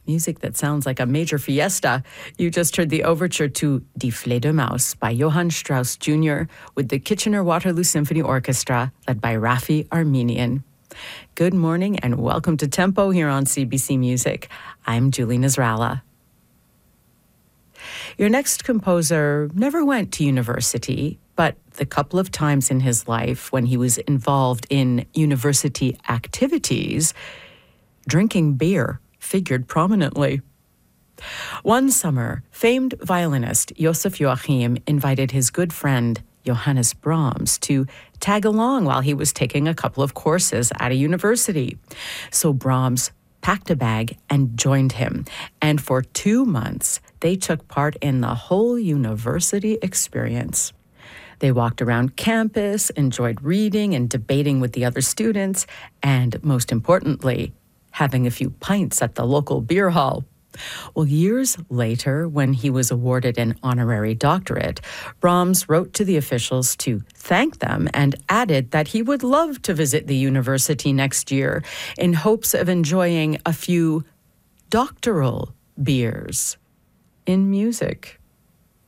Music that sounds like a major fiesta. You just heard the overture to Die Fledermaus by Johann Strauss Jr. with the Kitchener-Waterloo Symphony Orchestra, led by Raffi Armenian. Good morning and welcome to Tempo here on CBC Music. I'm Julie Nasrallah. Your next composer never went to university, but the couple of times in his life when he was involved in university activities, drinking beer figured prominently. One summer, famed violinist Joseph Joachim invited his good friend Johannes Brahms to tag along while he was taking a couple of courses at a university. So Brahms packed a bag and joined him, and for 2 months, they took part in the whole university experience. They walked around campus, enjoyed reading and debating with the other students, and most importantly, having a few pints at the local beer hall. Well, years later, when he was awarded an honorary doctorate, Brahms wrote to the officials to thank them and added that he would love to visit the university next year in hopes of enjoying a few doctoral beers in music.